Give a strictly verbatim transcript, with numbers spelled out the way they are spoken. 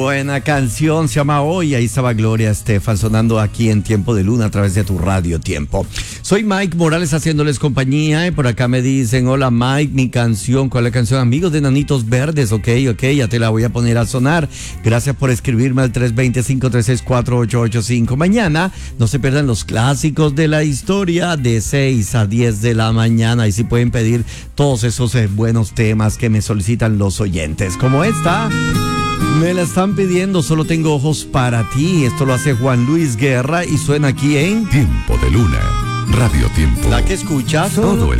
buena canción, se llama Hoy. Ahí estaba Gloria Estefan sonando aquí en Tiempo de Luna a través de tu radio Tiempo. Soy Mike Morales haciéndoles compañía y por acá me dicen, hola Mike, mi canción, ¿cuál es la canción? Amigos de Nanitos Verdes, ok, ok, ya te la voy a poner a sonar. Gracias por escribirme al tres dos cero, cinco tres seis, cuatro ocho ocho cinco. Mañana no se pierdan los clásicos de la historia de seis a diez de la mañana y si pueden pedir todos esos eh, buenos temas que me solicitan los oyentes, como esta. Me la están pidiendo, Solo tengo ojos para ti. Esto lo hace Juan Luis Guerra y suena aquí en Tiempo de Luna, Radio Tiempo. La que escuchas todo el